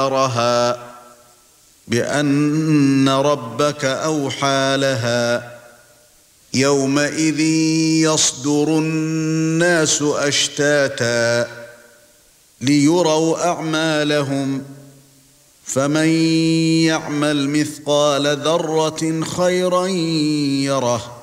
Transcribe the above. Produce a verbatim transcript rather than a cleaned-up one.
قدرها بأن ربك أوحى لها يومئذ يصدر الناس أشتاتا ليروا أعمالهم فمن يعمل مثقال ذرة خيرا يره